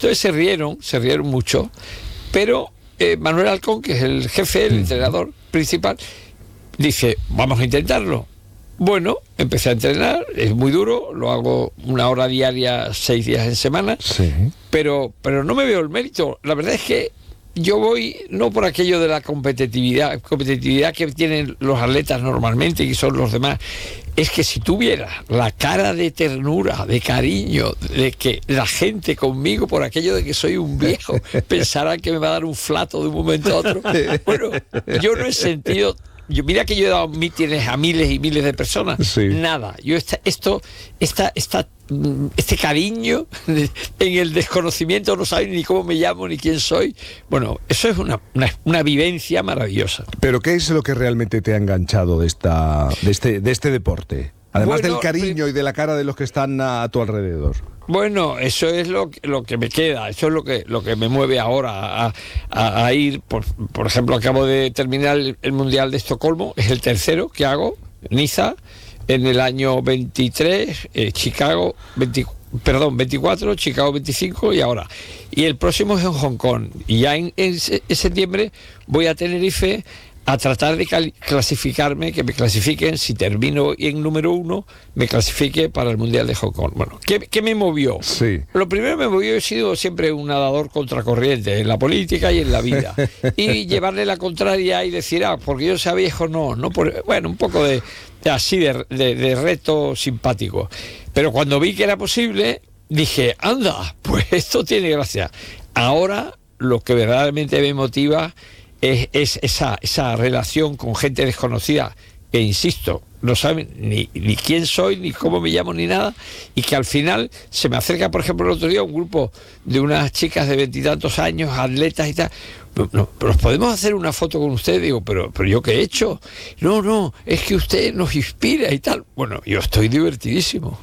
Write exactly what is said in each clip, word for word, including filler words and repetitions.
Entonces se rieron, se rieron mucho, pero eh, Manuel Halcón, que es el jefe, el entrenador principal, dice, vamos a intentarlo. Bueno, empecé a entrenar, es muy duro, lo hago una hora diaria, seis días en semana, sí. pero, pero no me veo el mérito. La verdad es que yo voy no por aquello de la competitividad, competitividad que tienen los atletas normalmente, que son los demás. Es que si tuvieras la cara de ternura, de cariño, de que la gente conmigo, por aquello de que soy un viejo, pensarán que me va a dar un flato de un momento a otro. Bueno, yo no he sentido... Yo, mira que yo he dado mítines a miles y miles de personas. Sí. Nada. Yo esta, esto, esta, esta, este cariño en el desconocimiento, no saben ni cómo me llamo ni quién soy. Bueno, eso es una, una, una vivencia maravillosa. Pero ¿qué es lo que realmente te ha enganchado de esta, de este, de este deporte? Además bueno, del cariño y de la cara de los que están a, a tu alrededor. Bueno, eso es lo, lo que me queda, eso es lo que, lo que me mueve ahora a, a, a ir. Por, por ejemplo, acabo de terminar el, el Mundial de Estocolmo, es el tercero que hago, Niza, en el año veintitrés, eh, Chicago, veinte, perdón, veinticuatro, Chicago veinticinco y ahora. Y el próximo es en Hong Kong. Y ya en, en, en septiembre voy a Tenerife a tratar de clasificarme, que me clasifiquen, si termino en número uno, me clasifique para el Mundial de Hong Kong. Bueno, ¿qué, qué me movió? Sí. Lo primero que me movió, he sido siempre un nadador contracorriente en la política y en la vida. Y llevarle la contraria y decir, ah, porque yo sea viejo, no, no por, bueno, un poco de, de así, de, de, de reto simpático. Pero cuando vi que era posible, dije, anda, pues esto tiene gracia. Ahora, lo que verdaderamente me motiva Es, es esa, esa relación con gente desconocida, que insisto, no saben ni, ni quién soy, ni cómo me llamo, ni nada, y que al final se me acerca, por ejemplo, el otro día un grupo de unas chicas de veintitantos años, atletas y tal. No, ¿nos podemos hacer una foto con usted? Digo, pero, pero ¿yo qué he hecho? No, no, es que usted nos inspira y tal. Bueno, yo estoy divertidísimo.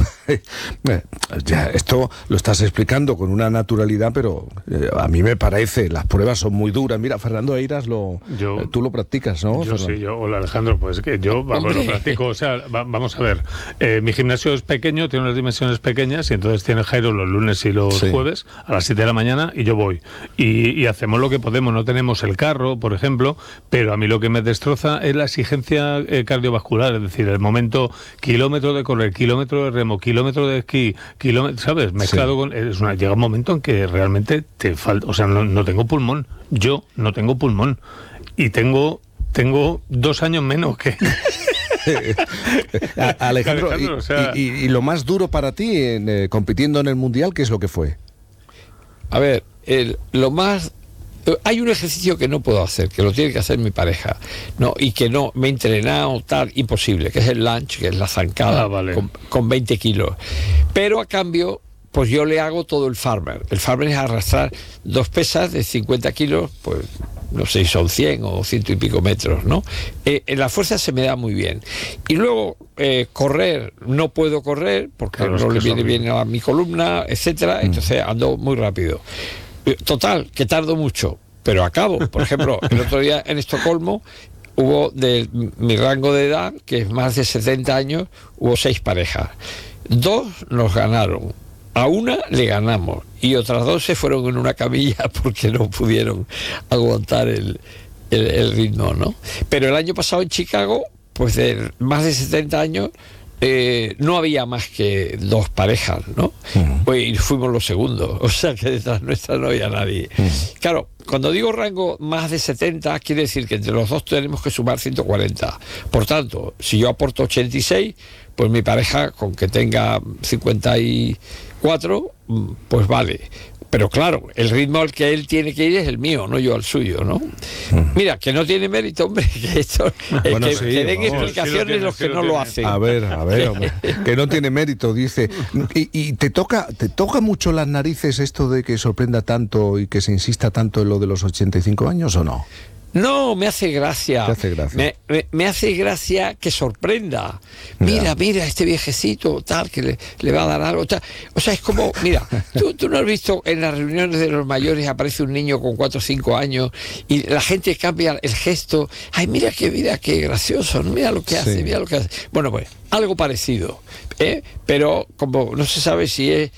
Ya, esto lo estás explicando con una naturalidad, pero eh, a mí me parece, las pruebas son muy duras. Mira, Fernando Eiras, lo, yo, eh, tú lo practicas, ¿no? Yo Fernando? sí, yo, hola Alejandro, pues que yo vamos, lo practico, o sea, va, vamos a ver, eh, mi gimnasio es pequeño, tiene unas dimensiones pequeñas y entonces tiene Jairo los lunes y los sí. jueves a las siete de la mañana y yo voy. Y, y hacemos lo que podemos, no tenemos el carro, por ejemplo, pero a mí lo que me destroza es la exigencia eh, cardiovascular, es decir, el momento kilómetro de correr, kilómetro de remo, kilómetro de esquí, kilómetro, ¿sabes? Mezclado sí. con... Es una, llega un momento en que realmente te falta... O sea, no, no tengo pulmón. Yo no tengo pulmón. Y tengo, tengo dos años menos que... Alejandro, Alejandro y, o sea... y, y, y lo más duro para ti en, eh, compitiendo en el Mundial, ¿qué es lo que fue? A ver, el, lo más... Hay un ejercicio que no puedo hacer, que lo tiene que hacer mi pareja, no, y que no me he entrenado tal, imposible, que es el lunge, que es la zancada, ah, vale. con, con veinte kilos. Pero a cambio, pues yo le hago todo el farmer. El farmer es arrastrar dos pesas de cincuenta kilos, pues no sé si son cien o ciento y pico metros, ¿no? Eh, en la fuerza se me da muy bien. Y luego, eh, correr, no puedo correr, porque claro, no le viene bien a mi columna, etcétera, mm. entonces ando muy rápido. Total, que tardo mucho, pero acabo. Por ejemplo, el otro día en Estocolmo hubo de mi rango de edad, que es más de setenta años, hubo seis parejas. Dos nos ganaron, a una le ganamos y otras dos se fueron en una camilla porque no pudieron aguantar el, el, el ritmo, ¿no? Pero el año pasado en Chicago, pues de más de setenta años, Eh, no había más que dos parejas, ¿no? Uh-huh. Pues, y fuimos los segundos, o sea que detrás nuestra no había nadie. Uh-huh. Claro, cuando digo rango más de setenta, quiere decir que entre los dos tenemos que sumar ciento cuarenta. Por tanto, si yo aporto ochenta y seis, pues mi pareja, con que tenga cincuenta y cuatro, pues vale. Pero claro, el ritmo al que él tiene que ir es el mío, no yo al suyo, ¿no? Uh-huh. Mira, que no tiene mérito, hombre, que esto, bueno, que, sí, que den vamos, explicaciones sí lo tiene, los sí que lo no tiene. lo hacen. A ver, a ver, hombre, que no tiene mérito, dice. Y, y te toca, te toca mucho las narices esto de que sorprenda tanto y que se insista tanto en lo de los ochenta y cinco años, ¿o no? No, me hace gracia. ¿Te hace gracia? Me, me, me hace gracia que sorprenda. Mira, ya. mira, este viejecito, tal, que le, le va a dar algo, tal. O sea, es como, mira, ¿tú, tú no has visto en las reuniones de los mayores aparece un niño con cuatro o cinco años y la gente cambia el gesto? Ay, mira qué vida, qué gracioso, mira lo que hace, sí. mira lo que hace. Bueno, pues, algo parecido, ¿eh? Pero como no se sabe si es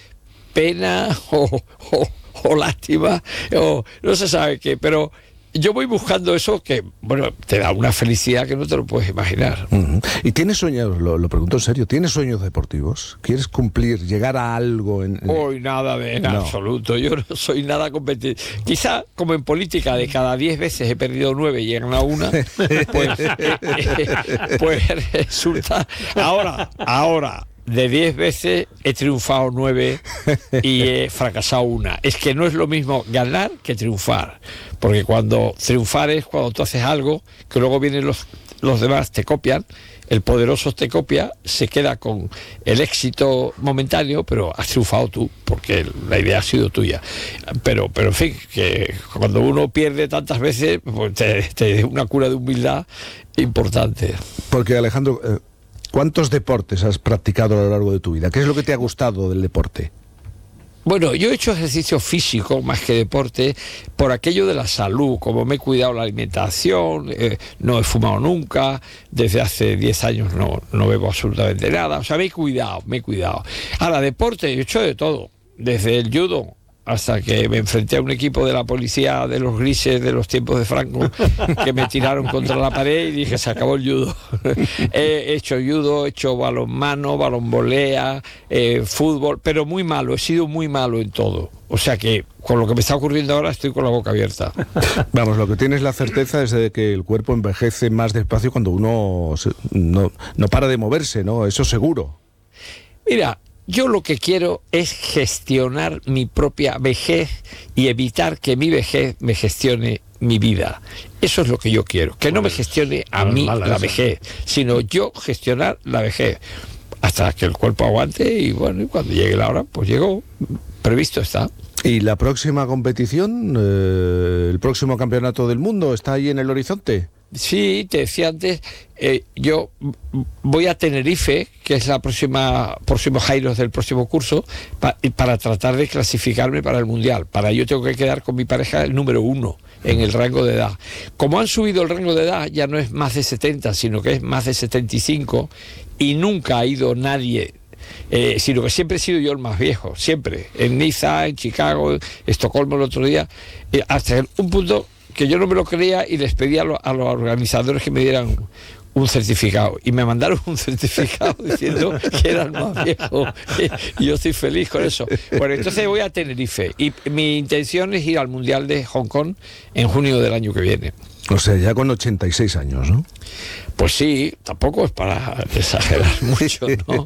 pena o, o, o lástima, o no se sabe qué, pero yo voy buscando eso que, bueno, te da una felicidad que no te lo puedes imaginar. Uh-huh. ¿Y tienes sueños, lo, lo pregunto en serio, tienes sueños deportivos? ¿Quieres cumplir, llegar a algo? En, en... Hoy nada de en no. absoluto, yo no soy nada competitivo. Quizá, como en política, de cada diez veces he perdido nueve y he ganado una, pues, eh, eh, pues resulta... Ahora, ahora... de diez veces he triunfado nueve y he fracasado una. Es que no es lo mismo ganar que triunfar, porque cuando triunfar es cuando tú haces algo que luego vienen los, los demás, te copian, el poderoso te copia, se queda con el éxito momentáneo, pero has triunfado tú, porque la idea ha sido tuya. Pero, pero en fin, que cuando uno pierde tantas veces, pues te, te da una cura de humildad importante. Porque, Alejandro... Eh... ¿cuántos deportes has practicado a lo largo de tu vida? ¿Qué es lo que te ha gustado del deporte? Bueno, yo he hecho ejercicio físico más que deporte por aquello de la salud, como me he cuidado la alimentación, eh, no he fumado nunca, desde hace diez años no, no bebo absolutamente nada, o sea, me he cuidado, me he cuidado. Ahora, deporte, he hecho de todo, desde el judo hasta que me enfrenté a un equipo de la policía de los grises de los tiempos de Franco que me tiraron contra la pared y dije, se acabó el judo. He hecho judo, he hecho balonmano, balonvolea, eh, fútbol, pero muy malo, he sido muy malo en todo. O sea que con lo que me está ocurriendo ahora estoy con la boca abierta. Vamos, lo que tienes la certeza es de que el cuerpo envejece más despacio cuando uno se, no, no para de moverse, ¿no? Eso seguro. Mira, yo lo que quiero es gestionar mi propia vejez y evitar que mi vejez me gestione mi vida. Eso es lo que yo quiero, que no me gestione a mí la vejez, sino yo gestionar la vejez hasta que el cuerpo aguante y bueno, y cuando llegue la hora, pues llegó, previsto está. ¿Y la próxima competición, eh, el próximo campeonato del mundo, está ahí en el horizonte? Sí, te decía antes, eh, yo voy a Tenerife, que es la próxima próximo Jairos del próximo curso, pa, para tratar de clasificarme para el Mundial. Para ello tengo que quedar con mi pareja el número uno en el rango de edad. Como han subido el rango de edad, ya no es más de setenta, sino que es más de setenta y cinco, y nunca ha ido nadie, eh, sino que siempre he sido yo el más viejo, siempre. En Niza, en Chicago, en Estocolmo el otro día, eh, hasta un punto que yo no me lo creía y les pedí a, lo, a los organizadores que me dieran un certificado y me mandaron un certificado diciendo que era el más viejo y yo estoy feliz con eso. Bueno, entonces voy a Tenerife y mi intención es ir al Mundial de Hong Kong en junio del año que viene. O sea, ya con ochenta y seis años, ¿no? Pues sí, tampoco es para exagerar mucho, ¿no?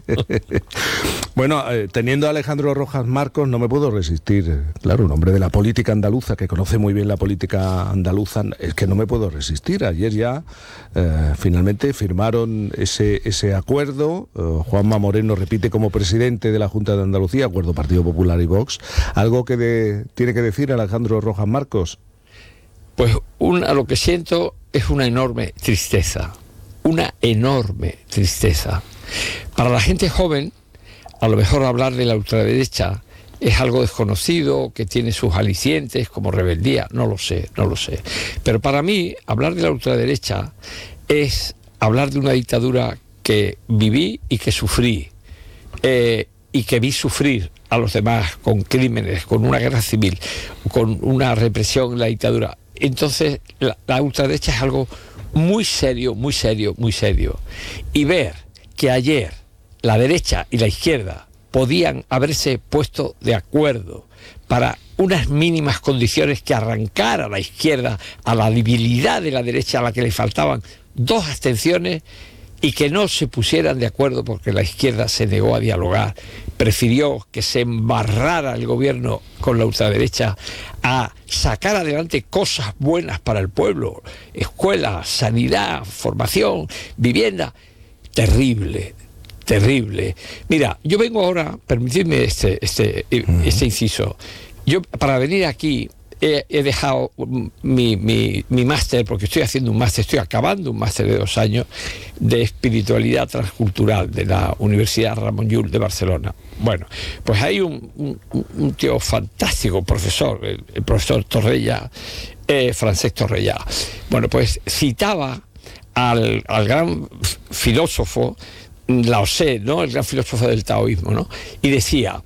Bueno, eh, teniendo a Alejandro Rojas Marcos, no me puedo resistir. Eh, claro, un hombre de la política andaluza, que conoce muy bien la política andaluza, es que no me puedo resistir. Ayer ya, eh, finalmente, firmaron ese, ese acuerdo. Eh, Juanma Moreno repite como presidente de la Junta de Andalucía, acuerdo Partido Popular y Vox. ¿Algo que de, tiene que decir Alejandro Rojas Marcos? Pues una, lo que siento es una enorme tristeza, una enorme tristeza. Para la gente joven, a lo mejor hablar de la ultraderecha es algo desconocido, que tiene sus alicientes como rebeldía, no lo sé, no lo sé. Pero para mí, hablar de la ultraderecha es hablar de una dictadura que viví y que sufrí, eh, y que vi sufrir a los demás con crímenes, con una guerra civil, con una represión en la dictadura. Entonces, la, la ultraderecha es algo muy serio, muy serio, muy serio. Y ver que ayer la derecha y la izquierda podían haberse puesto de acuerdo para unas mínimas condiciones que arrancara a la izquierda a la debilidad de la derecha a la que le faltaban dos abstenciones, y que no se pusieran de acuerdo porque la izquierda se negó a dialogar, prefirió que se embarrara el gobierno con la ultraderecha a sacar adelante cosas buenas para el pueblo, escuelas, sanidad, formación, vivienda. Terrible, terrible. Mira, yo vengo ahora, permitidme este, este, este inciso, yo para venir aquí He, he dejado mi, mi, mi máster, porque estoy haciendo un máster, estoy acabando un máster de dos años de espiritualidad transcultural de la Universidad Ramon Llull de Barcelona. Bueno, pues hay un, un, un tío fantástico, profesor, el, el profesor Torrella, eh, Francesc Torrella. Bueno, pues citaba al, al gran filósofo Lao Tse, ¿no? El gran filósofo del taoísmo, ¿no? Y decía: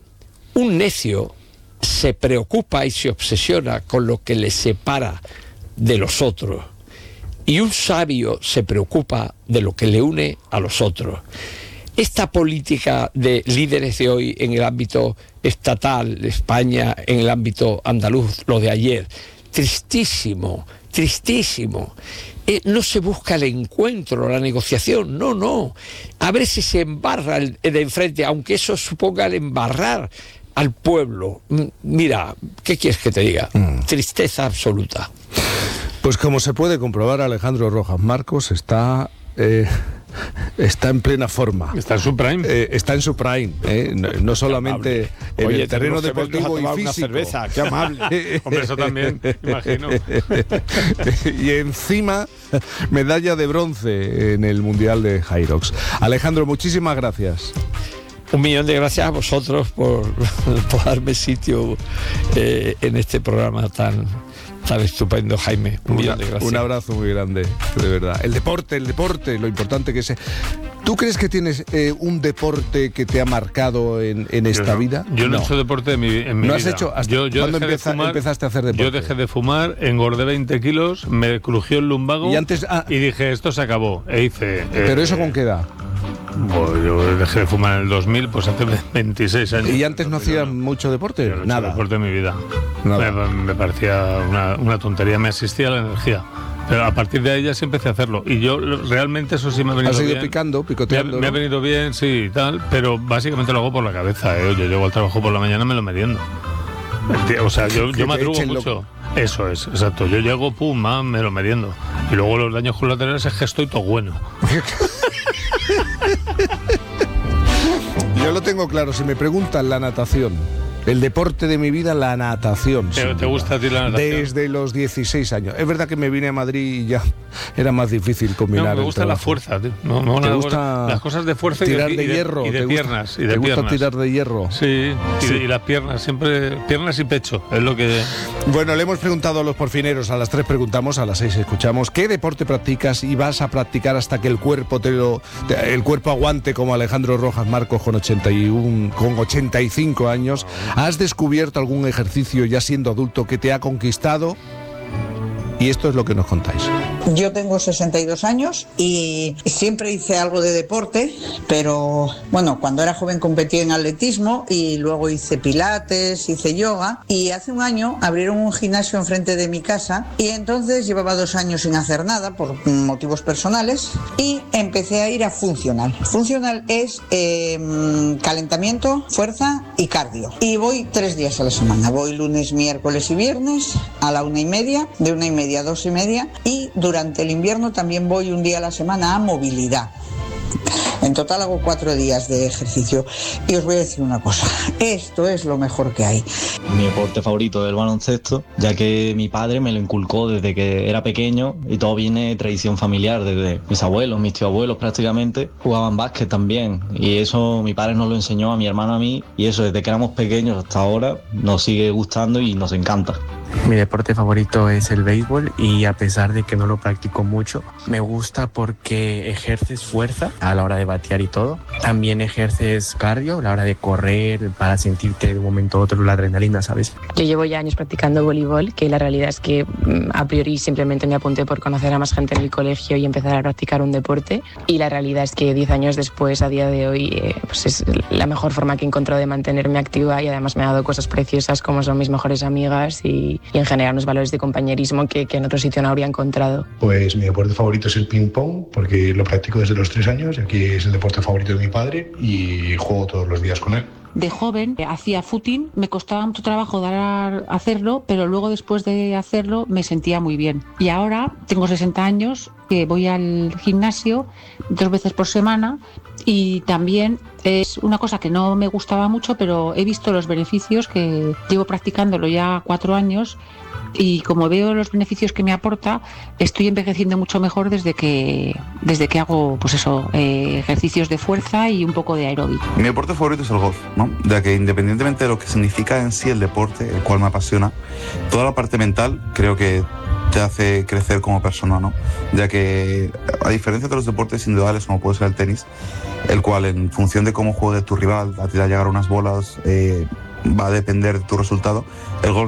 Un necio se preocupa y se obsesiona con lo que le separa de los otros, y un sabio se preocupa de lo que le une a los otros. Esta política de líderes de hoy en el ámbito estatal, España en el ámbito andaluz, lo de ayer, tristísimo, tristísimo. Eh, no se busca el encuentro, la negociación, no, no. A ver si se embarra el, el de enfrente, aunque eso suponga el embarrar al pueblo. Mira, ¿qué quieres que te diga? Mm. Tristeza absoluta. Pues como se puede comprobar, Alejandro Rojas Marcos está... Eh... Está en plena forma. Está en su prime. Eh, está en su prime. Eh, no, no solamente en Oye, el terreno deportivo y físico. Una cerveza, qué amable. Hombre, eso también, imagino. Y encima, medalla de bronce en el Mundial de Hyrox. Alejandro, muchísimas gracias. Un millón de gracias a vosotros por, por darme sitio eh, en este programa tan... tan estupendo, Jaime. Un millón de gracias. Un abrazo muy grande, de verdad. El deporte, el deporte, lo importante que es. ¿Tú crees que tienes eh, un deporte que te ha marcado en, en esta yo no, vida? Yo no, no he hecho deporte en mi, en mi ¿No vida. has hecho? Hasta, yo, yo ¿Cuándo empieza, de fumar, empezaste a hacer deporte? Yo dejé de fumar, engordé veinte kilos, me crujió el lumbago y, antes, ah, y dije, esto se acabó. E hice... ¿Pero eh, eso con qué edad? Pues yo dejé de fumar en el dos mil, pues hace veintiséis años. ¿Y antes no hacías no, mucho deporte? Yo no Nada. He hecho deporte en mi vida. Nada. Me, me parecía una, una tontería, me asistía la energía. Pero a partir de ahí ya sí empecé a hacerlo. Y yo realmente eso sí me ha venido bien. ¿Has ido picando, picoteando? Me ha, me ha venido bien, sí, y tal, pero básicamente lo hago por la cabeza. ¿eh? Yo llego al trabajo por la mañana me lo meriendo. O sea, yo, yo madrugo mucho. Lo... Eso es, exacto. Yo llego, pum, man, me lo meriendo. Y luego los daños colaterales es que estoy todo bueno. Yo lo tengo claro. Si me preguntan la natación, el deporte de mi vida, la natación. ¿Te, ¿te gusta a ti la natación? Desde los dieciséis años. Es verdad que me vine a Madrid y ya era más difícil combinar. No, me gusta la fuerza, tío. No, no, ¿Te gusta las cosas de fuerza tirar y de, de hierro? Y de, y de ¿Te piernas. Gusta, y de ¿Te piernas. gusta tirar de hierro? Sí, y, sí. De, y las piernas, siempre piernas y pecho, es lo que... Bueno, le hemos preguntado a los porfineros, a las tres preguntamos, a las seis escuchamos, ¿qué deporte practicas y vas a practicar hasta que el cuerpo te lo, te, el cuerpo aguante como Alejandro Rojas Marcos con ochenta y uno, con ochenta y cinco años? ¿Has descubierto algún ejercicio ya siendo adulto que te ha conquistado? Y esto es lo que nos contáis. Yo tengo sesenta y dos años y siempre hice algo de deporte, pero bueno, cuando era joven competí en atletismo y luego hice pilates, hice yoga, y hace un año abrieron un gimnasio enfrente de mi casa y entonces llevaba dos años sin hacer nada por motivos personales y empecé a ir a funcional. Funcional es eh, calentamiento, fuerza y cardio. Y voy tres días a la semana. Voy lunes, miércoles y viernes a la una y media, de una y media a dos y media, y durante el invierno también voy un día a la semana a movilidad. En total hago cuatro días de ejercicio. Y os voy a decir una cosa, esto es lo mejor que hay. Mi deporte favorito es el baloncesto, ya que mi padre me lo inculcó desde que era pequeño y todo viene de tradición familiar, desde mis abuelos, mis tíos abuelos prácticamente jugaban básquet también, y eso mi padre nos lo enseñó a mi hermano, a mí, y eso desde que éramos pequeños hasta ahora nos sigue gustando y nos encanta. Mi deporte favorito es el béisbol y a pesar de que no lo practico mucho, me gusta porque ejerces fuerza a la hora de batear y todo. También ejerces cardio a la hora de correr para sentirte de un momento a otro la adrenalina, ¿sabes? Yo llevo ya años practicando voleibol, que la realidad es que a priori simplemente me apunté por conocer a más gente en el colegio y empezar a practicar un deporte. Y la realidad es que diez años después, a día de hoy, eh, pues es la mejor forma que he encontrado de mantenerme activa y además me ha dado cosas preciosas como son mis mejores amigas y y en general unos valores de compañerismo que, que en otro sitio no habría encontrado. Pues mi deporte favorito es el ping pong, porque lo practico desde los tres años y aquí es el deporte favorito de mi padre y juego todos los días con él. De joven hacía footing, me costaba mucho trabajo dar a hacerlo, pero luego después de hacerlo me sentía muy bien. Y ahora tengo sesenta años, que voy al gimnasio dos veces por semana y también es una cosa que no me gustaba mucho, pero he visto los beneficios, que llevo practicándolo ya cuatro años y como veo los beneficios que me aporta, estoy envejeciendo mucho mejor desde que desde que hago pues eso eh, ejercicios de fuerza y un poco de aeróbico. Mi deporte favorito es el golf, ¿no? Ya que independientemente de lo que significa en sí el deporte, el cual me apasiona, toda la parte mental creo que te hace crecer como persona, ¿no? Ya que a diferencia de los deportes individuales como puede ser el tenis, el cual en función de cómo juegue tu rival, a ti te va a llegar unas bolas, eh, va a depender de tu resultado. El golf